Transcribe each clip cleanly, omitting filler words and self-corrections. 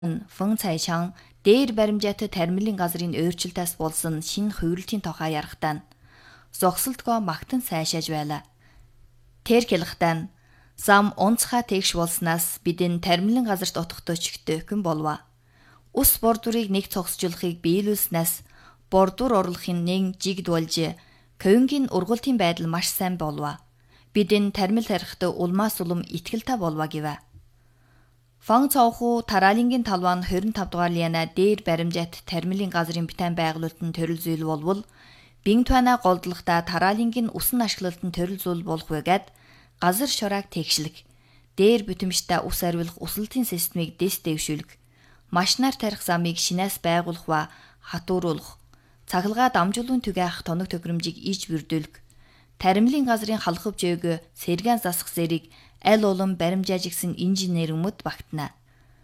Фэн Цайчан дээр баримжаатай тармилын газрын өөрчлөлтөөс болсон шинэ хувирлтын тухай ярихтаа зогсолтгоо магтан сайшааж байлаа. Тэр хэлэхдээ зам онцгой тэгш болсноос бидэн тармилын газарт утгатай чигтөөхөн болов. Ус бордурыг нэг цогсжуулахыг биелүүлснээс бордур орлохын нэг жигд болж Көнгийн ургуултын байдал маш сайн болов. Бидэн тармил тарихт улмаас улам итгэлтэй болов гэв. Фан цаоху тараалингийн талбан 25 дугаар лиана дээр баримжаат тармилын газрын битэн байгуулалтын төрөл зүйл болвол бин туана голдлохта тараалингийн усан ашиглалтын төрөл зүйл болох байгаад газар шурааг тэгшлэг дээр бүтэмжтэй ус ариулах усалтын системийг дэс дэвшүүлэх машинаар тарих замыг шинээс байгуулах ба хатууруулах цагалгаа дамжуулан түгээх тоног тохиромжийг иж бүрдүүлэх тармилын газрын халахв жөөгөө сэргэн засах зэрэг аль улам баримжаажигсэн инженер өмд багтана.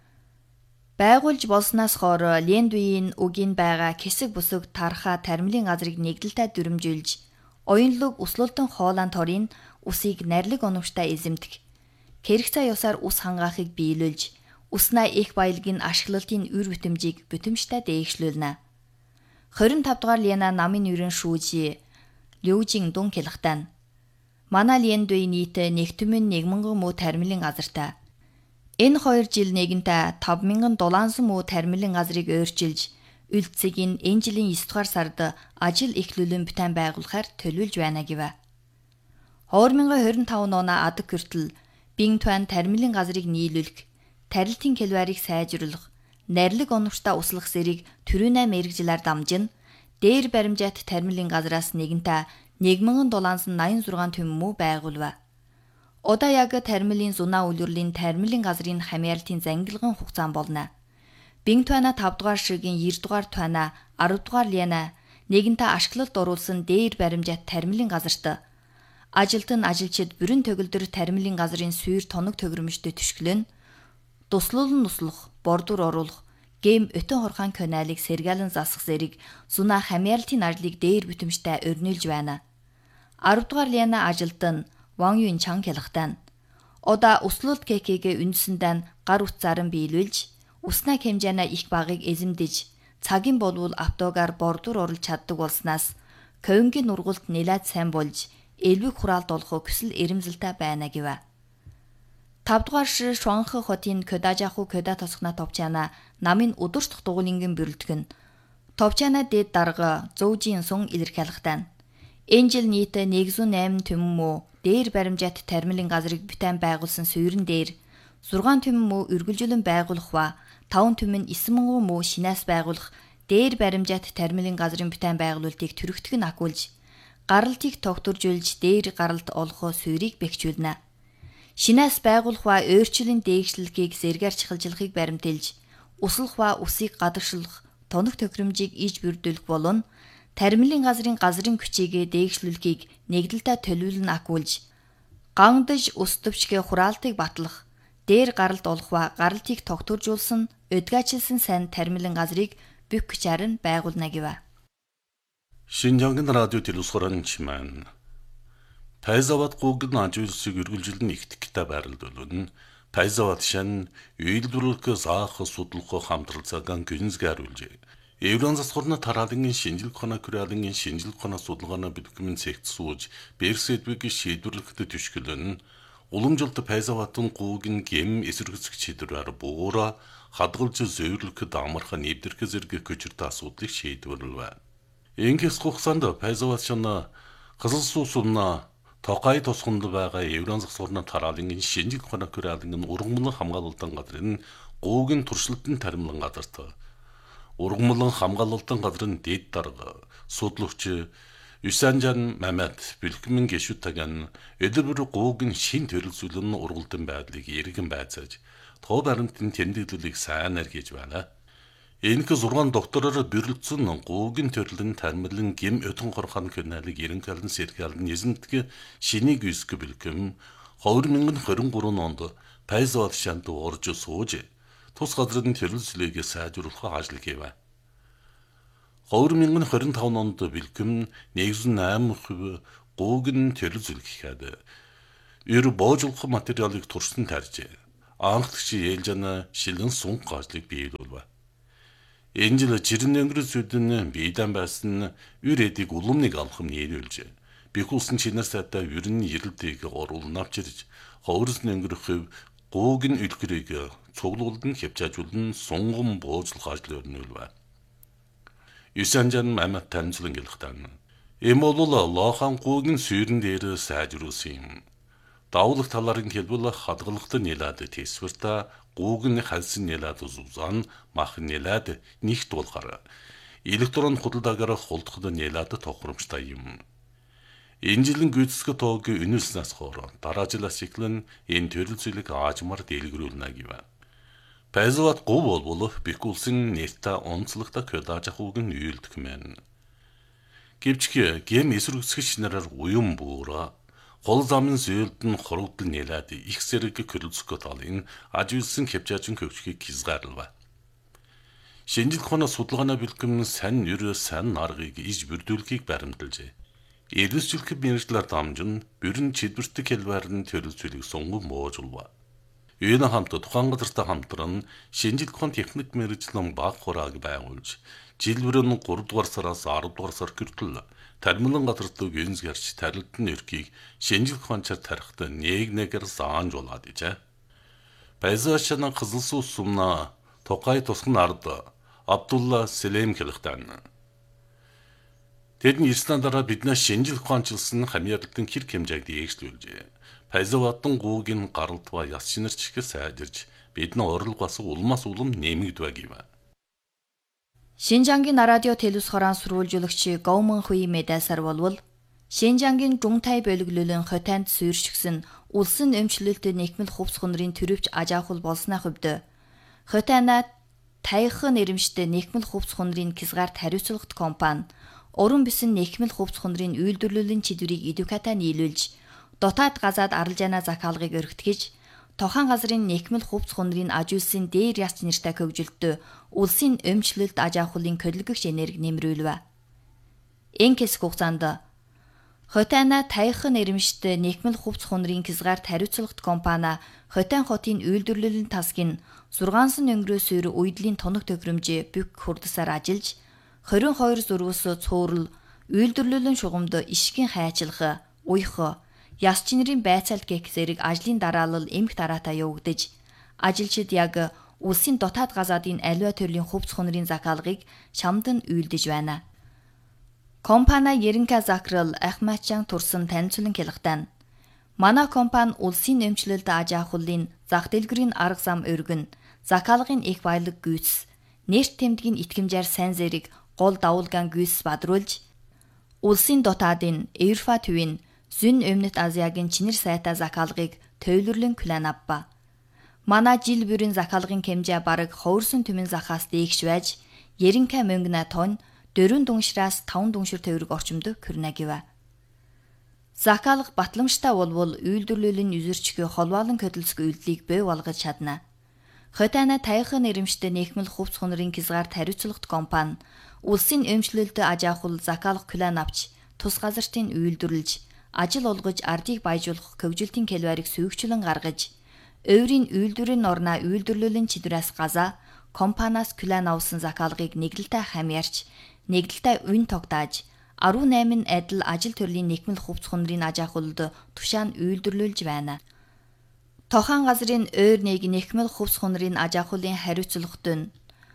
Байгуулж болсноос хойш Лендуийн үгийн байгаа хэсэг бүсэг тарха тармилын газрыг нэгдэлтэй дүрмжүүлж, оюунлог услуултан хоолойн торын усыг нарилэг оновчтой эзэмдэх, хэрэгцээ ёсоор ус хангаахыг биелүүлж, уснаа их баялагын ашиглалтын үр бүтэмжийг бүтэмжтэй дээгшлүүлнэ. 25 дугаар лиана намын нэрэн шүүжи Лүжин Дун хэлэхдээ манай Лендуийн нийт нэгтмэн 1000 муу тармилын газартай. Энэ 2 жил нэгэнтээ 5700 муу тармилын газрыг өөрчилж, үлдцэгийн энэ жилийн 9 дугаар сард ажил эхлүүлэн битэн байгуулахаар төлөвлөж байна гэв. 2025 оноо адаг хүртэл бин туан тармилын газрыг нийлүүлэх, тарилтын хэлбэрийг сайжруулах, нарилэг оновчтой услах зэрэг төрөнэ мэрэгжилээр дамжин, дээр баримжаат тармилын газраас нэгэнтээ 1786 төм муу байгуулв. Удаа яг тармилын зунаа үлрэлийн тармилын газрын хамяалтын зангилган хугацаан болно. Бин туана 5 дугаар шигийн 9 дугаар туана 10 дугаар лиана нэгэнтээ ашиглалт оруулсан дээр баримжаат тармилын газарт ажилт нь ажилчид бүрэн төгөлдөр тармилын газрын сүйр тоног төгрөмжтэй түшгэлэн туслуулан туслах, бордур оруулах, гэм өтөн хорхон каналыг сэргэлэн засах зэрэг зунаа хамяалтын ажлыг дээр бүтэмжтэй өрнүүлж байна. 10 дугаар лиана ажилт нь Ван Юн Чан хэлэхдээ удаа услуулт кекегээ үндсэндээ гар утс заран биелүүлж, уснаа хэмжээнэ их багыг эзэмдэж, цагийн болвол автогаар бордур оруулж чаддаг болсноос Көнгийн ургуулт нэлээд сайн болж, элбэг хураалт олох хүсэл эрэмзэлтэй байна гэв. 5 дугаар шир Шуанхэ хотын Көдажаху Көда тосгона товчаана намын удирдах дугуулингийн бүрэлдэхүүн товчаана дэд дарга Зөүжин Сун илэрхийлэхдээ энэ жил нийт 108 төм муу дээр баримжаат тармилын газрыг битэн байгуулсан суурин дээр 6 төм муу үргэлжлэн байгуулах ба 5 төм нь 9000 муу шинээс байгуулах дээр баримжаат тармилын газрын битэн байгуулалтыг төрөгтг нь акуулж гаралтыг тогтворжуулж дээр гаралт олох суурийг бэхжүүлнэ. Шинээс байгуулах ба өөрчлөлт дээгшлэлгийг зэргээр чухалжлахыг баримтэлж, услах ба усыг гадагшлах, тоног тохиромжийг иж бүрдүүлэх болон тармилын газрын хүчийг дээгшлүүлэхийг нэгдэлтэй төлөвлөн акуулж, гандаж ус төвчгээ хураалтыг батлах, дээр гаралт олох ба гаралтыг тогтворжуулсан, өдгөөчилсөн сайн тармилын газрыг бүх хүчээр нь байгуулна гэв. Шинжангийн радио телевизорын чимэн Тайзават гугн ажуулсыг үргэлжлэн ихтгэхтэй байрлуулна. Тайзават шан үйлдвэрлэх заах судлах хамтрал цагаан гүнзгийруулжээ. Еврон засгорны тараалангийн шинжилгээ хоног хүрээлэнгийн шинжилгээ хоног судалгааны бэлтгэмэн цэгт сууж, Берсэдвиг шийдвэрлэхэд түшгэлэн уламжлалт Тайзаватын гугн гэм эсэргүүцэх шийдвэрээр буура хадгалж зөвөрлөхөд амархан нэвдэрх зэрэг көчөртэй асуудлыг шийдвэрлэв. Ингэс хугацаанд Тайзават шана Кызыл суусна Токай тосгонд байгаа Еврон засгорны тараалангийн шинжилгээ хоног хүрээлэнгийн ургамлан хамгаалалтын газрын гугн туршилтын таримлан газарт ургамлан хамгаалалтын газрын дэд дарга судлууч Юсанжан Мамат бэлтгэмэн гişүтаган өдөрбөр гуугийн шин төрөлсөлн ургалтын байдлыг эргэн байцааж тоо баримтын тэмдэглэлийг сайн аргиж байна. Энэ 6 доктороор бэрэлдсэн гуугийн төрлийн тармилан гэм өтөн хорхон каналыг ерөнхийлөн сэргэлэн эзэмдэх шинийг үсгэ бэлтгэм 2023 онд Тайзават шанд орж сууж тус газрын төрөлсөлийг сайжруулах ажил хийв. 2025 онд бэлтгэм 108% гуугийн төрөлсөл гэхэд ер боожлох материалыг турсан тарьжээ. анхдагчи ээлжана шилэн сунг гажлыг биелүүлвэ. Энэ жил жирэн өнгөрөөс үдэн биедан байсан үр эдийг уламныг алхам нийлүүлж бихүүлсэн чинар сайтай үрэн ирэлтийг оруулн авчирж ховрос өнгөрөх гуугийн үлгэрийг цуглуулдан хөвчаажуулн сунган буужлах ажил өрнүүлвэ. Юсанжан мамат танцлан гэлхтан. Эм бол лохан гуугийн сүйрэн дээр сайжруулсан юм. Давлах таларын хэлбэл хадгалагт нэлээд тэсвэртэ гуугийн халсын нэлээд зузан мах нэлээд нэгт болгоор электрон худалдаагаар хулдахад нэлээд тохиромжтой юм. Энэ жилийн гүйцэтгэх тоог үнэлснээс хойш дараа жилээс эхлэн энэ төрөл зүйлийг аажмаар дэлгэрүүлнэ гэв. Пайзават гов бол бихүүлсэн нэртэ онцлогтой кодажахууг нь үйлдэх мэн. Гэвч гэм эсрэгсгэж нараар уян буура хол замын зөөлд нь хорогдол нэлээд их зэрэг көрөлцгөө талын ажиулсан хөвчаажин хөвчгийг хязгаарлав. Шинжил ухааны судалгааны бэлгэм сайн ер сайн аргыг иж бүрдүүлэхийг баримталжээ. Эрдэсчилх мэрэгчлэр дамжин бүрэн чидвэртэг хэлбэрийн төрөл зүйлийг сунган боожулва. Энэ хамт тухайн газартай хамтран шинжил ухааны техник мэрэгчлэн баг хурааг байгуулж жил бүрэн 3 дугаар сараас 10 дугаар сар хүртэл тармилан газарт гэнз гарч тарилтын өрхийг шинжил ухаанчаар тарихт нэг-нэгээр заанжуулаад ижээ. Пайзашана Кызылсуу сумна Токай тусган ард Абдулла Селем хэлхтэн. Тэдний ирсэн дараа биднээс шинжил ухаанчилсан хамьяалтын хэр хэмжээг дээшлүүлжээ. Пайзаваттан гуугийн гаралтва яс шинэрчгээ сайжирж бидний орлогоос улмаас улам нэмэгдвэ гэв. Шинжангийн радио телевиз хорон сурвалжуулагч Гоумэн Хуи Медасар болвол Шинжангийн Жунтай бөлөглөлөн хотанд суурьшигсэн улсын өмчлөлтөд нэхмэл хувцс хонрын төрөвч ажаахул болсны хувьд хотана тайхан нэрэмжтэй нэхмэл хувцс хонрын хязгаарт хариуцлагат компани уран бисэн нэхмэл хувцс хонрын үйлдвэрлэлийн чиглэлийг эдуката нийлүүлж дотоод газаад аралжаана захиалгыг өргөтгөж тохан газрын нэхмэл хувцс хонрын ажуулсан дээр яс нэртэй хөгжилтөд улсын өмчлөлт ажаахуулын хөдөлгөгч энерги нэмрүүлвэ. Энэ хэсэг хугацаанд хотана тайхан нэрэмжтэй нэхмэл хувцс хонрын хязгаарт хариуцлагат компани хотан хотын үйлдвэрлэлийн тасгийн 6 өнгөрөөс өр үйдлийн тоног тохиромжийн бүх хурдсаар ажиллаж 22 зурвас цуурал үйлдвэрлэлийн шугамд ишгийн хайчлах, уйх, яс чинэрийн байцаалт гэх зэрэг ажлын дараалал эмх дараатаа явагдаж ажилчид яг улсын дотоод газаадын аливаа төрлийн хувцс хонрын захиалгыг шамдан үйлдэж байна. Компани Еренка Закрал Ахматчан турсан танилцуулан хэлэхдээ манай компани улсын өмчлөлт ажаахуулын зах дэлгэрийн арга зам өргөн захиалгын их баялаг гүйц нэрт тэмдгийн итгэмжээр сайн зэрэг гол давуулгаан гүйс бадруулж улсын дотаадын Эврфа төвийн Зүүн Өмнөд Азиягийн чинэр сайтай захиалгыг төвлөрлөн план авба. Манай жил бүрийн захиалгын хэмжээ бараг ховрсон түмэн захаас дээш байж Еренка мөнгөна тонн 4 дүншраас 5 дүншир төгрөг орчимд хүрнэ гэв. Захиалга батламжтай болвол үйлдвэрлэлийн юзэрчгүй холбоолон хөдөлсөх үйлдэлийг бий болгож чадна. Хотана тайхан нэрэмжтэй нэхмэл хувцс хонрын хязгаарт хариуцлагат компани улсын өмчлөлтөд ажаахул захиалга план авч тус газартын үйлдвэрлэж ажил олгож ардыг баяжуулах хөгжилтийн хэлбэрийг сүйгчлэн гаргаж өөрийн үйлдвэрийн орноо үйлдвэрлэлийн чиглэлээс газаа компаниас план авсан захиалгыг нэглэлтэй хамьяарч нэглэлтэй үн тогтоож 18 адил ажил төрлийн нэхмэл хувцс хонрын ажаахулд тушаан үйлдвэрлүүлж байна. Тохан газрын өөр нэг нэхмэл хувцс хонрын ажаахуулын хариуцлагад нь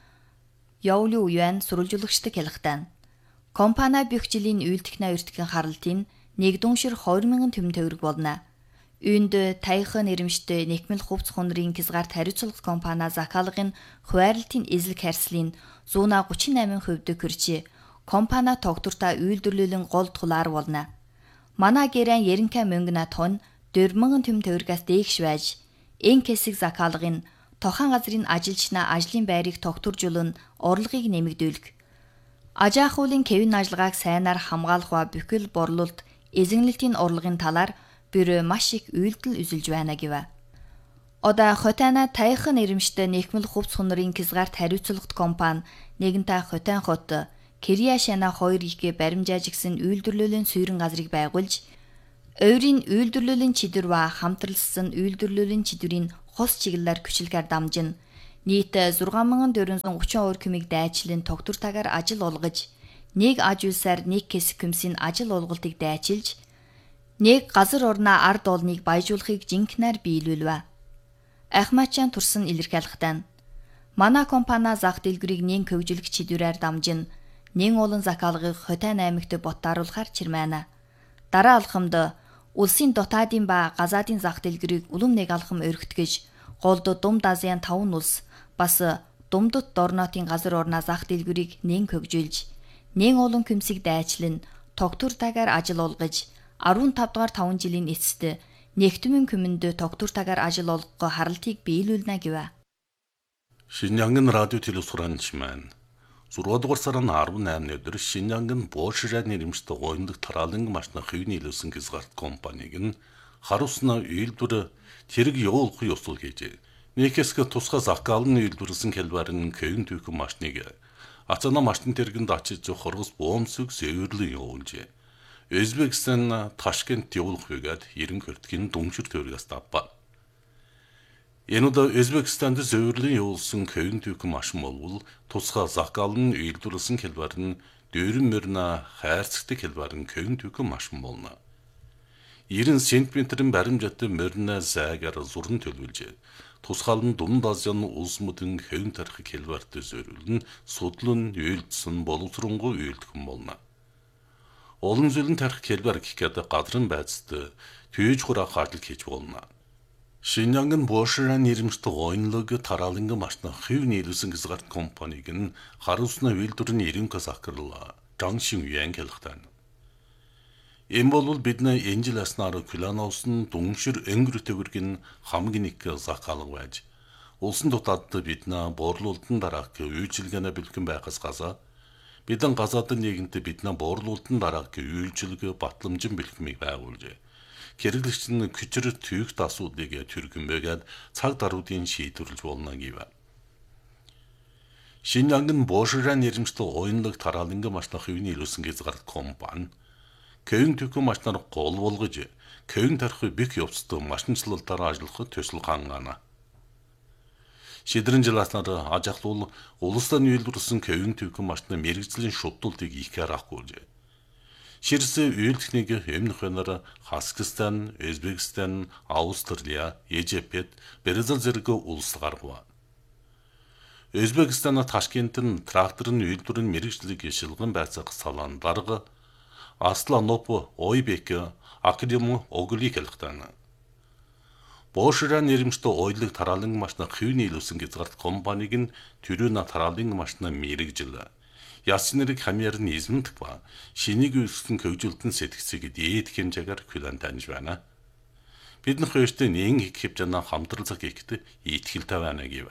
Яулю Юан сурвалжуулагчдаг хэлэхдээ компани бүх жилийн үйлдвэрийн өртгөн харалтын нэг дүншир 20,000 төгрөг төгрөг болно. Үүнд тайхан нэрэмжтэй нэхмэл хувцс хонрын хязгаарт хариуцлагат компани захиалгын хуваарлтын эзлэг харьцлын 138% хүрч компани тогтвортой үйлдвэрлэлийн гол тулаар болно. Манай гэрэн Еренка мөнгөна тонн 4,000 төгрөгөөс дээш байж энэ хэсэг захиалгын тохан газрын ажилчнаа ажлын байрыг тогтворжуулан орлогыг нэмэгдүүлэх. Ажаахуулын кевин ажиллагааг сайнаар хамгаалах ба бүхэл борлуулалт эзэнлэлтийн орлогын талаар бүр маш их үйлдэл үзүүлж байна гэв. Одоо хотана тайхан нэрэмжтэй нэхмэл хувцс хонрын хязгаарт хариуцлагат компани нэгэнтээ хотан хот Кириашана 2 их баримжаажигсэн үйлдвэрлэлийн суурин газрыг байгуулж өөрийн үйлдвэрлэлийн чиглэл ба хамтралсан үйлдвэрлэлийн чиглэлийн хос чиглэлээр күчилгээр дамжин нийт 6430 күмийг дайчлан тогтвор тагаар ажил олгож, нэг аж үйлсээр нэг хэсэг күмсийн ажил олголтыг дайчилж, нэг газар орноо ард олныг баяжуулахыг жинхнээр биелүүлвэ. Ахмачаан турсан илэрхийлэхтэн манай компани зах дэлгүүрийг нэн хөгжүүлэх чидүүрээр дамжин нэн олон захиалгыг Хотайн аймагт боттааруулахар чирмэна. Дараа алхамд улсын дотаадын ба газаадын зах дэлгүүрийг улам нэг алхам өргөтгөж, голд Думд Азийн 5 улс бас Думдут Дорнотын газар орноо зах дэлгүүрийг нэн хөгжүүлж, нэн олон күмсийг дайчлан тогтвор тагаар ажил олгож, 15 дугаар 5 жилийн эцэст нэгтмэн күмэнд тогтвор тагаар ажил олгох харалтыг биелүүлнэ гэв. Шинжангын радио телевизхоранч маань 6 дугаар сарын 18-ны өдөр Шинжангын Боошраа нэрмжтэй гоёндог тараалан машины хувийн нийлүүлсэн хязгаарт компаниг нь харуулснаа үйлдвэр тэрэг явуулах ёсол гэжээ. Нэхэсгэ тусгай закалны үйлдвэрлсэн хэлбэрэн көвн түүхэн машиныг ацана машин тэргэнд очиж хоргос боомсог сэвэрлэн явуулжээ. Өзбекстан Ташкент явуулах үгээд 90 хүртгийн дүншир төвргээс тавпа. Энэ удаа Өзбекстанд зөвөрлөн явуулсан көвн түүхэн машин болвол тусгай закалны үйлдвэрлсэн хэлбэр нь дөрөн мөрнө хайрцагтай хэлбэр нь көвн түүхэн машин болно. 90 см-ийн баримжаатай мөрнө зайгаар зурн төлөвлөжээ. Тусгаал нь Думд Азийн улс мөдөн көвн тархыг хэлбэртэй зөвөрлөн судлан үйлдсэн боловсронгуй үйлдэх болно. Олон зүйлэн тарих хэлбэр гэхэд гадрын байцтай түйж хураах ажил хийж болно. Шинжангын Боошраа нэрмжтэй гоёнлог тараалан машины хувийн нийлүүлсэн хязгаарт компаниг нь харуулснаа үйлдвэрийн 90 захирал Жангшин Юан хэлэхтэн. Энэ бол бидний энэ жил аснаар Кулановсын дүншир өнгөр төгөргийн хамгийн их захиалга байж, улсын дотаадд бидний буурлуулалтын дараах үйлчилгээний бэлгэн байхаас газаа бидэн газаадын нийгэмд бидний буурлуулалтын дараах үйлчилгээ батламжин бэлгэмийг байгуулжээ. Хэрэглэгч нь күчрэг төвөгт асуудлыг түргэн бэгээд цаг даруйдын шийдвэрлэж болно гэв. Шинжангын Боошраа нэрмжтэй гоёнлог тараалан машины хувийн нийлүүлсэн хязгаарт компани көвн түүхэн машинаар гол болгож, көвн тархыг бик явцтай машинчлалтаар ажиллахад төсөл хангана. Шидрэн жиласнаар аж ахлуул улстай нийлүүлсэн көвн түүхэн машины мэргэжлийн шударгуудыг ихээр авахгүйжээ. Ширс үйлдэлхнийг өмнөх хоноор Казахстан, Өзбекстан, Австралия, Египет, Бразил зэрэг улс гаргав. Өзбекстан Ташкентын тракторын үйлдвэрийн мэргэжлийг шилгэн байцаах салаан дарга Асланов Ойбек Академ Оглик хэлэхтэн. Боошраа нэрмжтэй ойлог тараалан машины хувийн нийлүүлсэн хязгаарт компаниг нь төрийн тараалан машины мэргэжил яснэрэг хамьяар нь эзэмдэх ба шинийг үүсгэн хөгжүүлэлтэн сэтгцийг дээд хэмжээгээр хүлээн таньж байна. Бидний хоёртой нэн их хэмжээний хамтралцаг ихтэй ийтгэлтэй байна гэв.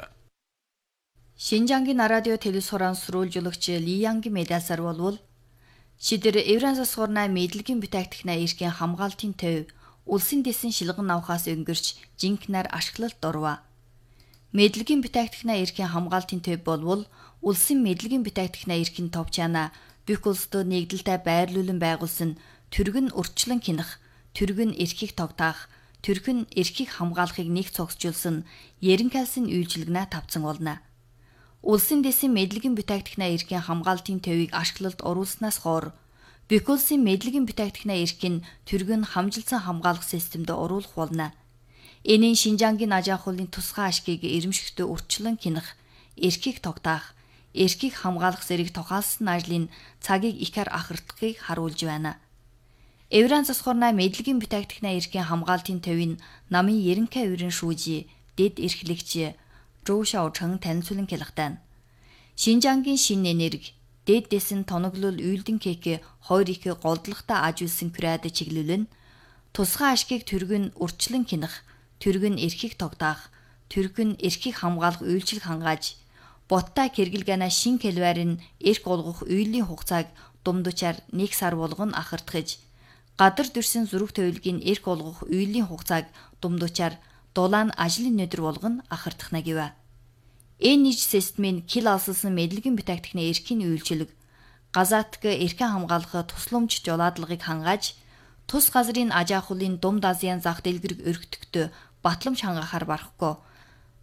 Шинжангийн радио телевизхорон сурвалжуулагч Ли Янгийн медиасар болвол шидэр Евран засгуурнаа мэдлэгийн бүтээгдэхнээ эрхийн хамгаалтын төв улсын дэсэн шилгэн авахаас өнгөрч жинхнээр ашиглалт орва. Мэдлэгийн бүтээгдэхнээ эрхийн хамгаалтын төв болвол улсын мэдлэгийн бүтээгдэхнээ эрхийн товчаана бүх улсад нэгдэлтэй байрлуулан байгуулсан түргэн урьдчилан кинах, түргэн эрхийг тогтоох, түргэн эрхийг хамгаалахыг нэг цогцжуулсан ерөнхийлсэн үйлчилгэнэ тавцсан болно. Улсын дэсийн мэдлэгийн бүтээгдэхнээ эрхийн хамгаалтын төвийг ашиглалт оруулснаас хойш бүх улсын мэдлэгийн бүтээгдэхнээ эрхийн түргэн хамжилсан хамгаалах системд оруулах болно. Энийн Шинжангийн аж ахуйлын тусгай ашгийг ирэмшигтээ урьдчилан кинах, эрхийг тогтоох, эрхийг хамгаалах зэрэг тухайлсан ажлын цагийг ихээр ахардахыг харуулж байна. Евран засгуурнаа мэдлэгийн бүтээгдэхнээ эрхийн хамгаалтын төвийн намын ерөнхий өврийн шүүжи, дэд эрхлэгч Зhou Xiaocheng танилцуулан хэлэхтэн. Шинжангийн шин энерги, дэд дэсэн тоноглол үйлдэн кек хоёр их голдлогтой аж үйлсэн күрээд чиглүүлэн тусгай ашгийг түргэн урьдчилан кинах, түргэн эрхийг тогтоох, түргэн эрхийг хамгаалах үйлчилг хангааж боттой хэрэглэгээнэ шин хэлбэрийн эрх олгох үйлийн хугацааг думдучаар 1 сар болгон ахардахж, гадар дүрсэн зүрх төлөвлөгийн эрх олгох үйлийн хугацааг думдучаар дулаан ажлын өдөр болгон ахардах нь гэв. Энэ нийт системийн кил алсалсан мэдлэгийн бүтээгдэхний эрхийн үйлчилэг, газаатг эрхэн хамгаалах тусламж жолоодлагыг хангааж, тус газрын аж ахуйлын Думд Азийн зах дэлгэрийг өргөдөхтөө батламж хангаахаар барахгүй,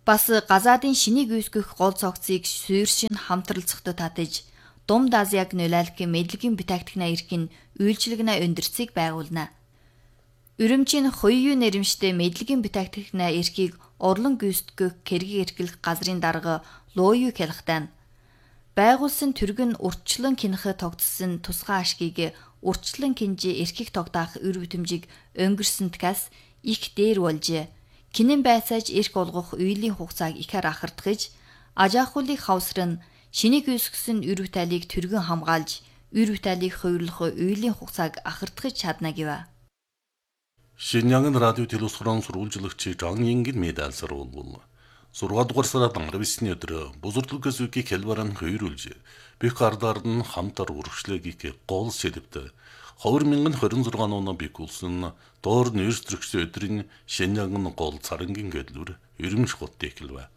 Бас газаадын шинийг үүсгэх гол цогцыг суурьшин хамтралцахад татаж, Думд Азияг нөлөөлөх мэдлэгийн бүтээгдэхүүнээ эрхийн үйлчилгэнэ өндөрцийг байгуулна. Үрэмчийн хоёрын нэрмжтэй мэдлэгийн бүтээгдэхүүнээ эрхийг урлан гүйцэтгэх хэргийг эрхлэх газрын дарга Лоюг хэлэхдээ байгуулсан төрг нь урьдчилан кинхэ тогтсон тусгай ашгийг урьдчилан кинжи эрхийг тогтоох өр бүтэмжийг өнгөрсөн такас их дээр болж кинэн байцааж эрх олгох үеийн хугацааг ихээр ахардахж ажаахуулыг хавсран шинийг үүсгэсэн өр бүтээлийг түргэн хамгаалж өр бүтээлийг хувирлах үеийн хугацааг ахардахж чадна гэв. Шинжянган радио телевизорын сурвалжлагч Жан Ингин медальсаар уулбул 6 дугаар сарын 19-ний өдөр бузурдлугаас үки хэлбаран хöyрүүлж бих ардаар нь хамтар үргэлжлэгийг гол сэдвт 2026 оны бигүүлсэн доор нэрстрэгч өдрийн Шинжянган гол царангийн гэдлүр ерөмж хот дэхэлвэ.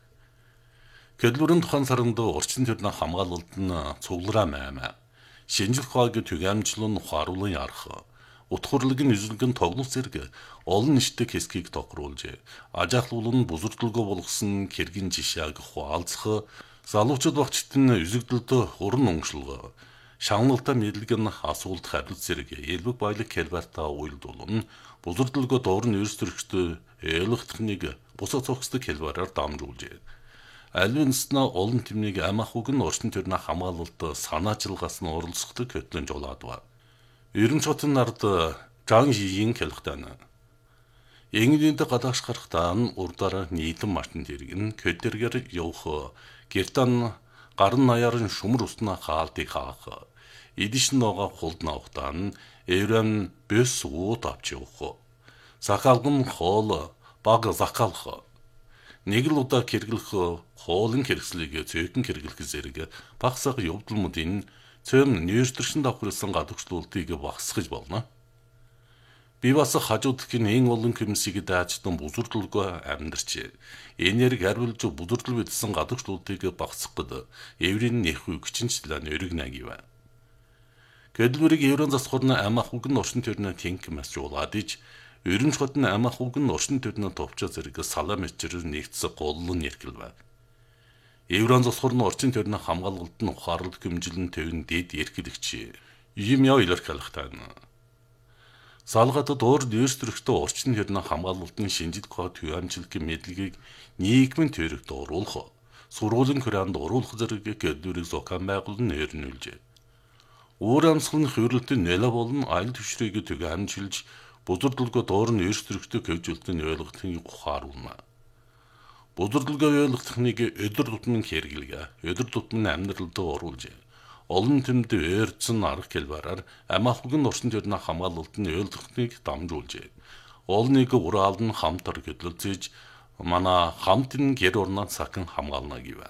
Гэдлүрэн тухайн саранд орчин төрний хамгаалалт нь цуглараа маймаа. Шинжлэх ухааг түгээмжлэн ухааруулан ярах. Утгуурлын эзлэгэн тоглох зэрэг олон нийтэд хэсгийг тохируулж, ажаахлуул нь бузурдлугоо болгосон хэргийн жишээг хуалцах, залуучууд багчид нь үзэгдэлд уран уншилга, шагналтай мэдлэг нь асуулт хариулт зэрэг элбэг баялаг хэлбэртаа уйлдуулан бузурдлугоо дорн эрсдэрхт ойлгох техник бусад цогцтой хэлбэрээр дамжуулж, аль нэснэ олон тэмнийг амах үг нь орчин төрний хамгаалалт санаачилгаас нь оролцоход хөтлөн жолоод ба. Ерөн хотын нард Жан Жиин хэлэхдээ England гадааш гарахтаа нь урдаараа нийлэн машин тэргэн көдөргөр явах гертан гарын наяарын шумар уснаа хаалтыг хаах эдиш ногоо хулд навахтаа нь эврэн бэс ууд авч явах сахалгын хоол баг захалх нэг л удаа хэрэглэх хоолын хэрэгслийг цөөхөн хэрэглэх зэрэг багсаг явдлмуудын цөм нэрстрэгшин давхарлсан гадагшлуултыг багсгаж болно. Би бас хажуудхийн эн олон комиссийг даачдан бузурдлугоо амьдарч энерги хариулж бузурдл бидсэн гадагшлуултыг багсгахад еврийн нэх үгчинчлэн өргөнэ гэв. Гэдлүүрийг еврон засхурны амах үг нь орчин төрний тэнк масжуулаад иж өрөмж хотны амах үг нь орчин төрний товчоо зэрэг салам эчрээр нэгдсэн голлон нэргэлвэ. Еврон засхурны орчин төрний хамгаалалт нь ухаарлт хэмжилэн төвн дэд эрхлэгч юм яа илэрхийлэхтэй. Салгад доор нэрстрэгтээ орчин төрний хамгаалалтын шинжлэх ухаан түгээмжлэгийн мэдлэгийг нийгмийн төрөгт оруулах, сургуулийн хураанд оруулах зэрэг гэдлүүрийг зохион байгуулан нэрнүүлжээ. Өөр амсгалын хөврөлтийн нэлээ болон аль төвшрийг түгээмжилж бузурдлугоо доор нэрстрэгтээ хөвжүүлтийн ойлгохын ухааруулна. Бузурдлугоо ойлгох техникийг өдөр тутмын хэрэглэгээ, өдөр тутмын амьдралд оруулж, олон тэмд ойрцсон арга хэлбэрээр амах үгэн орчин төрний хамгаалалтын ойлгохныг дамжуулж, олныг ураалн хамтар гэдлэлцэж, манай хамтын гэр орноо цахан хамгаална гэв.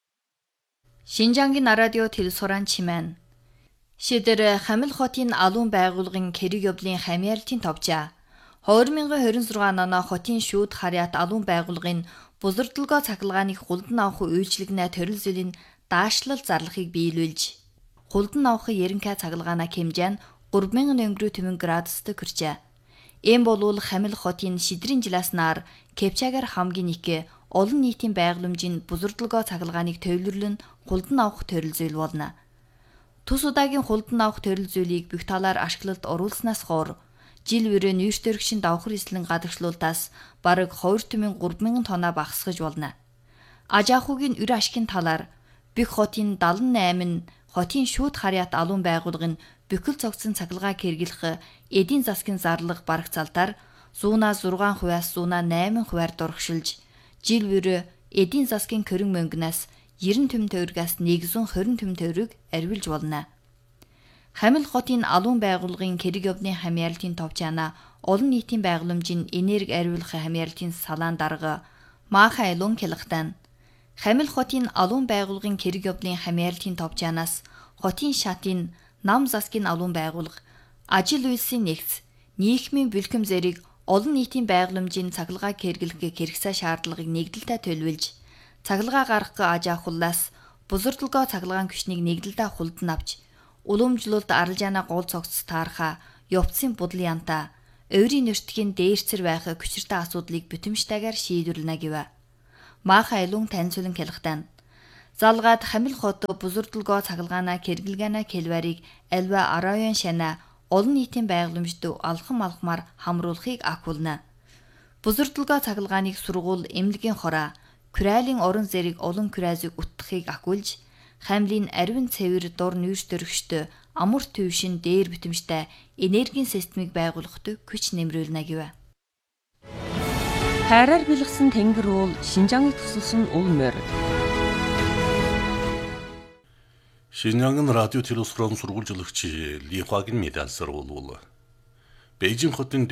Шинжангийн радио телевизорын чимэн шидэр Хамил хотын алуун байгууллагын хэрэг явдлын хамьяалтын товчаа 2026 оны хотын шүүд харьяат алуун байгууллагын бузурдлугоо цахилгааныг хулдан авах үйлчилгэнэ төрөл зүйлийн даашлал зарлахыг биелүүлж, хулдан авах ерөнхий цахилгаанаа хэмжээ нь 3000 өнгөрөө төвөн градустай хүрчээ. Ийм болвол Хамил хотын шидрийн жиласнаар Кепчагаар хамгийн их олон нийтийн байгууламжийн бузурдлугоо цахилгааныг төвлөрлөн хулдан авах төрөл зүйл болно. Тус удаагийн хулдан авах төрөл зүйлийг бүх талаар ашиглалд оруулснаас хойш жил бүрээ нүүрстөрөгшин давхар эслэн гадагшлуултаас бараг 2,3000 тонна багасгаж болно. Ажаахуугийн өр ашигын талаар бүх хотын 78 хотын шүүд харьяат алуун байгууллагын бүхэл цогцсон цахилгааг хэрэглэх эдийн засгийн зарлага барагцаалтаар 106%-аас 108%-аар дурагшилж, жил бүрээ эдийн засгийн хөрөнгө мөнгнөөс 90 төм төгрөгөөс 120 төм төгрөг арвилж болно. Хамил хотын алуун байгууллагын хэрэг явдлын хамьяалтын товчаана олон нийтийн байгууламжийн энерги ариулгын хамьяалтын салаан дарга Маха Илун хэлэхдээ Хамил хотын алуун байгууллагын хэрэг явдлын хамьяалтын товчаанаас хотын шатын нам засгийн алуун байгууллага ажил үйлсийн нэгц нийгмийн бэлгэм зэрэг олон нийтийн байгууламжийн цахилгааг хэрэглэх хэрэгцээ шаардлагыг нэгдэлтэй төлөвлөж, цахилгаа гаргах ажаахууллаас бузурдлугоо цахилгаан күчнийг нэгдэлтэй хулдан авч уламжлалт аралжаана гол цогц таарха явцын будлын янта өөрийн нэртгийн дээрцэр байх хүчиртэй асуудлыг бүтэмжтэйгээр шийдвэрлэнэ гэв. Maaха илүүн таньцуулан келхтан. Залгаад хамил хот бузурдалгоо цагалгаана кэргэлгана келварийг альва арааян шана олон нийтийн байгууламжид алхам алхмаар хамруулахыг акулна. Бузурдалгоо цагалгааныг сургуул эмнэлгийн хороо Күрайлын орон зэрэг олон күрайзыг утгахыг акулж хамлын ариун цэвэр дур нүүрс дөрөгчтэй амар төвшин дээр битэмжтэй энергийн системийг байгуулахад хүч нэмрүүлнэ гэв. Хайраар бэлгсэн тэнгэр уул Шинжааныг тусалсан ул морь. Шинжаангийн радио телевизрон сургуульжлагч Лихагийн медальсаар болов. Бээжин хотын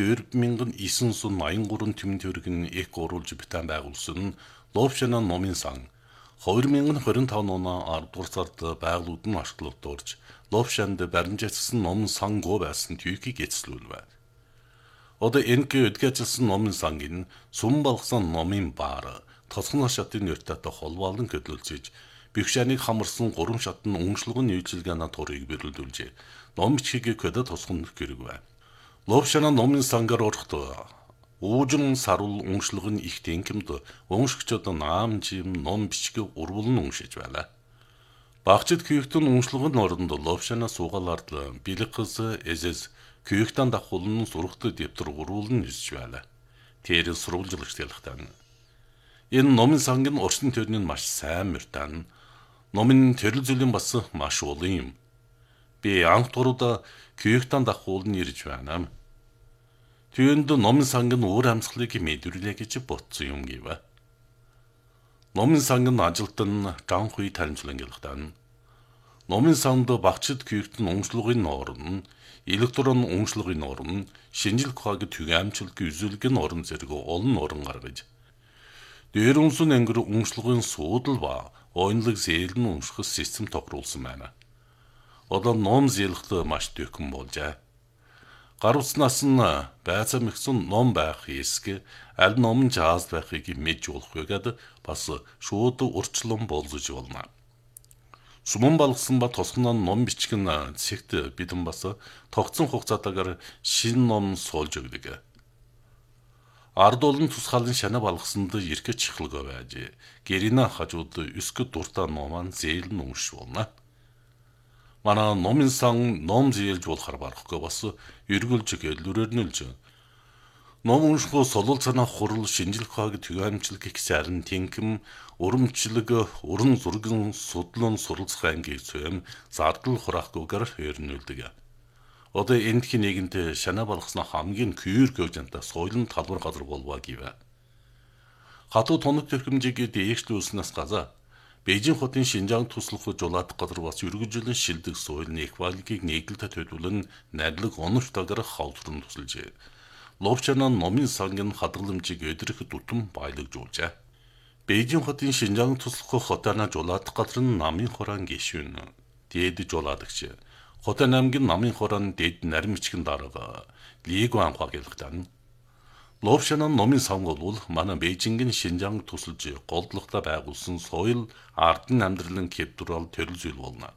4983 тэмэн төгрөгийн эк оруулж битэн байгуулсан Ловшана номын сан 2025 оны 10 дугаар сард байгууллагад нь ашиглалт орж Ловшанд баримжаалсан номын сан гоо байсан түйхийг эцлүүлвэ. Одоо энэгээ өдгөөжсэн номын сангийн сүм балгасан номын баар тосгон шатын нэртэйтэй холбоолон хөдөлж бигшаныг хамарсан 3 шатны уншлогын нийлжилгээний турыг бэрэлдүүлжээ. Ном бичгийг көдө тосгон гэрэгвэ. Ловшана номын сангаар орохдоо уужин сарул уншлогын их тэнкэмд уншигчид наам жим ном бичгийг урвалн уншиж байлаа. Багчид күйхтэн уншлогын оронд Ловшана суугалард билгээс эзэс күйхтэн дахуулн сурахт дэвтэр урвалн нисж байлаа. Тэр сурвалжлагч ялхтан. Энэ номын сангийн орчин төрний маш сайн мөртан. Номын төрөл зүйлийн бас маш олон юм. Би анх туруда күйхтэн дахуулн ирж байна. Түүнд номын сангийн өөр амьсгалыг мэдрүүлээ гэж бодсон юм гэв. Номын сангийн ажилтан Жанхуй танилцуулан гэлхтан. Номын санд багчид күйхтэн уншлагын орон, электрон уншлагын орон, шинжлэх ухааны түгээмжлэгийн үзүүлгийн орон зэрэг олон орон гаргаж дээр унсан ангир уншлагын суудал ба ойнлог зээлэн унших систем тохируулсан байна. Одоо ном зээлхт маш төхөн болжээ. Гаруцнаас нь байцаа мэгсэн ном байх эсгэ аль ном жааз байхыг мэдж болох байгаад бас шууд урчлан болзож болно. Суман балгсан ба тосгоноо ном бичих нь зэгт бидэн бас тогтсон хугацаатаагаар шинэ ном суулж өгдөг. Ард олон тусгаалын шана балгасанд ирэх чихлэг байж гэрина хажууд өсгөд дуртай номан зээлэн уншиж болно. Манай номын сан ном зээлж болохар барахгүй бас эргүүлж гэлүрэрнүүлж ном уншихоо солол санаа хурал шинжлэх ухааны түгээмжлэг ихсарн тэнхэм урамчлаг уран зургийн судлан суралцах ангийн цэм зардал хураахгүйгээр хөрнүүлдэг. Одоо эндхийн нэгэнт шана балгасна хамгийн күйр гөвжэнтэй соёлын талбар газар болваа гэв. Хатуу тоног төрхөмжийг дээшлүүлснээс газа Бээжин хотын Шинжаан туслах жуулаадах газар бас үргэлжлэн шилдэг соёлын эквалигийг нийгэлтэй төлөвлөн найдлаг оновчтойгоор хавдран тусалжээ. Ловшана номын сангийн хадгаламжийг өдрөх дутам баялагжуулжээ. Бээжин хотын Шинжаан туслах хотана жуулаадах газар нь намын хорон гишүүн. Дээд жуулаадагч Хотын аймгийн намын хорон дээд нарийн мичгэн дарга Лигуан хагилгтан. Ловшана номын сан бол манай Бээжингийн Шинжаан тусалж голдлогтой байгуулсан соёл ардын амьдралын кэптурал төрөл зүйл болно.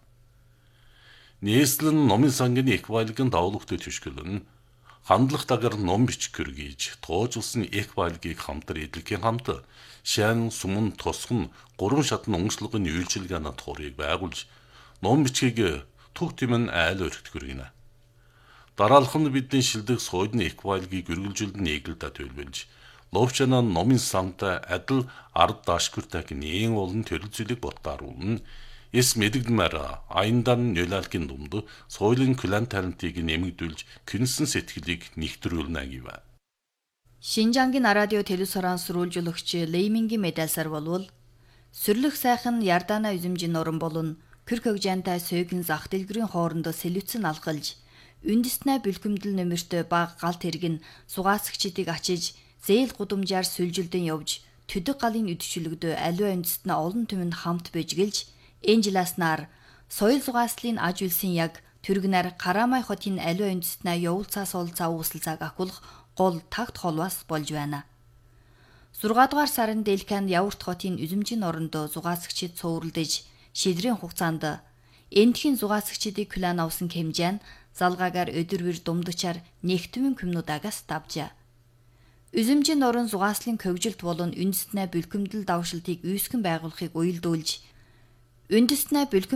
Нийслэн номын сангийн эквалигийн давлуугтай төшгөлн хандлагатаагаар ном бичих гэргийж тоожулсан эквалигийг хамтар эдлэгийн хамт шан сумын тосгон 3 шатны уншлагын үйлчилгээний турыг байгуулж ном бичгийг туг тимэн айл өргөтгөр гинэ. Дараалах нь бидний шилдэг соёлын эквалигийг үргэлжлэн нийгэлдэ төлөвлөж, Ловшана номын самтай адил ард даашгүртэй нээн олон төрөл зүйлийг бодтааруулна. Эс мэдэгдмээр аяндан нөлөөлгийн дунд соёлын клан талантыг нэмэгдүүлж, күнсэн сэтгэлийг нэгтрүүлнэ гэв. Шинжаангийн радио телевизорын сурвалжуулагч Леймингийн медальсаар болвол сүрлэх сайхан Ярдана үзэмжийн норон болон Кыр хөгжантай сөйгэн зах дэлгэрийн хоорондоо сэлүцэн алхалж, үндэснэ бэлгэмдэл нөмөртөө баг галт хэрэг нь сугаасгчдыг ачиж, зээл гудамжаар сүлжилдэн явж, төдөг галын үдшилгдөө аливаа үндэснэ олон түмэнд хамт бэжгэлж, энэ жиласнаар соёл зугааслын аж үйлсийн яг түргнэр Карамай хотын аливаа үндэснэ явуулцаа суулцаа үүсэлцааг акулах гол тагт холвас болж байна. 6 дугаар сарын Дэлканд Яварт хотын үзэмжийн орондоо зугаасгчид цууралдаж, шидрийн хугацаанд эндхийн зугаасгчдыг клан авсан хэмжээ нь залгаагаар өдөр бүр думдчаар нэгтвэн күмнүүдагаас давжээ. Үзэмжийн нуран зугааслын хөгжилт болон үндэстнээ бэлгэмдэл давшилтыг үүсгэн байгуулахыг уялдуулж үндэстнээ